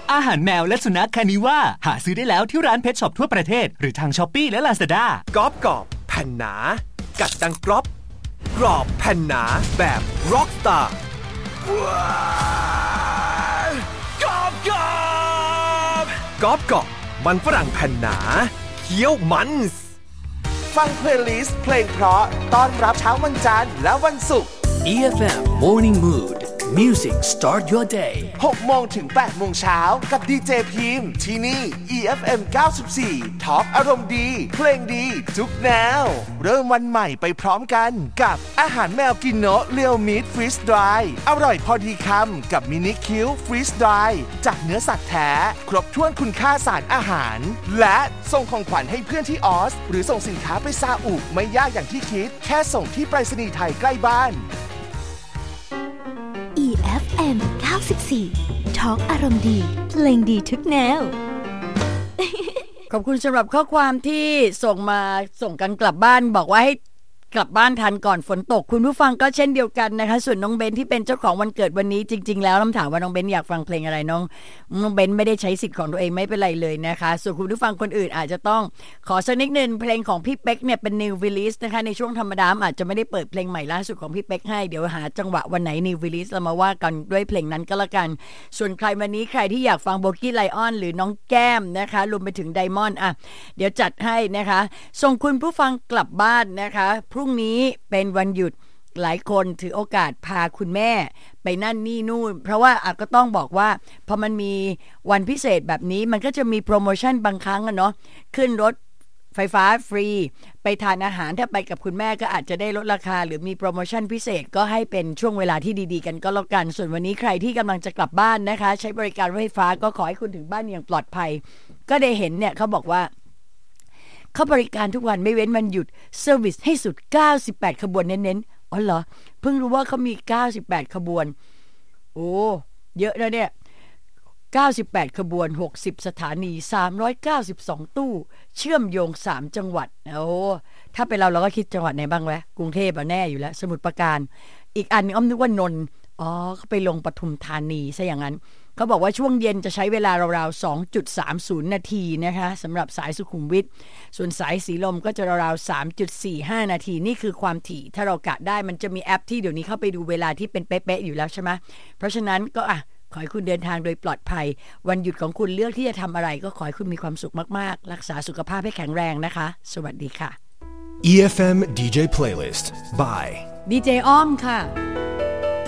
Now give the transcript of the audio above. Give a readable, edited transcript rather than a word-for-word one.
อาหารแมวและสุนัขคานิว่าหาซื้อได้แล้วที่ร้านเพทช็อปทั่วประเทศหรือทาง Shopee และ Lazada กรอบแผ่นหนากัดดังกรอบกรอบแผ่นหนาแบบ Rockstar กรอบมันฝรั่งแผ่นหนาเคี้ยวมันฟังเพลย์ลิสต์เพลงเพราะต้อนรับเช้าวันจันทร์และวันศุกร์ EFM Morning Mood Music Start Your Day 6 โมงถึง 8 โมงเช้ากับดีเจพิมพ์ที่นี่ EFM 94 ท็อปอารมณ์ดีเพลงดีทุกแนวเริ่มวันใหม่ไปพร้อมกันกับอาหารแมวกินโนะเลียวมิตฟรีสดรายอร่อยพอดีคำกับมินิคิวฟรีสดรายจากเนื้อสัตว์แท้ครบถ้วนคุณค่าสารอาหารและส่งของขวัญให้เพื่อนที่ออสหรือส่งสินค้าไปซาอุไม่ยากอย่างที่คิดแค่ส่งที่ไปรษณีย์ไทยใกล้บ้าน EFM 94 ทอล์กอารมณ์ดีเพลงดีทุกแนวขอบคุณสำหรับข้อความที่ส่งกันกลับบ้านบอกว่าให้กลับบ้านทันก่อนฝนตกคุณผู้ฟังก็เช่นเดียวกันนะคะส่วนน้องเบนที่เป็นเจ้าของวันเกิดวันนี้จริงๆแล้วถามว่าน้องเบนอยากฟังเพลงอะไรน้องเบนไม่ได้ใช้สิทธิ์ของตัวเองไม่เป็นไรเลยนะคะส่วนคุณผู้ฟังคนอื่นอาจจะต้องขอสักนิดนึงเพลงของพี่เป๊กเนี่ยเป็น New Release นะคะในช่วงธรรมดาอาจจะไม่ได้เปิดเพลงใหม่ล่าสุดของพี่เป๊กให้เดี๋ยวหาจังหวะวันไหน New Release เรามาว่ากันด้วยเพลงนั้นก็แล้วกันส่วนใครวันนี้ใครที่อยากฟังโบกี้ไลออนหรือน้องแก้มนะคะรวมไปถึงไดมอนด์เดี๋ยวจัดให้นะคะส่งคุณผู้ฟังกลับบ้านนะคะพรุ่งนี้เป็นวันหยุดหลายคนถือโอกาสพาคุณแม่ไปนั่นนี่นู่นเพราะว่าก็ต้องบอกว่าพอมันมีวันพิเศษแบบนี้มันก็จะมีโปรโมชั่นบางครั้งเนาะขึ้นรถไฟฟ้าฟรีไปทานอาหารถ้าไปกับคุณแม่ก็อาจจะได้ลดราคาหรือมีโปรโมชั่นพิเศษก็ให้เป็นช่วงเวลาที่ดีๆกันก็แล้วกันส่วนวันนี้ใครที่กำลังจะกลับบ้านนะคะใช้บริการรถไฟฟ้าก็ขอให้คุณถึงบ้านอย่างปลอดภัยก็ได้เห็นเนี่ยเขาบอกว่าเขาบริการทุกวันไม่เว้นวันหยุดเซอร์วิสให้สุด98ขบวนเน้นๆอ๋อเหรอเพิ่งรู้ว่าเขามี98ขบวนโอ้เยอะนะเนี่ย98ขบวน60สถานี392ตู้เชื่อมโยง3จังหวัดโอ้ถ้าเป็นเราก็คิดจังหวัดไหนบ้างวะกรุงเทพแน่อยู่แล้วสมุทรปราการอีกอันนึงนึกว่านนท์เขาไปลงปทุมธานีซะอย่างนั้นเขาบอกว่าช่วงเย็นจะใช้เวลาราวๆ 2.30 นาทีนะคะสำหรับสายสุขุมวิทส่วนสายสีลมก็จะราวๆ 3.45 นาทีนี่คือความถี่ถ้าเรากะได้มันจะมีแอปที่เดี๋ยวนี้เข้าไปดูเวลาที่เป็นเป๊ะๆอยู่แล้วใช่ไหมเพราะฉะนั้นก็ขอให้คุณเดินทางโดยปลอดภัยวันหยุดของคุณเลือกที่จะทำอะไรก็ขอให้คุณมีความสุขมากๆรักษาสุขภาพให้แข็งแรงนะคะสวัสดีค่ะ EFM DJ Playlist by ดีเจอ้อมค่ะ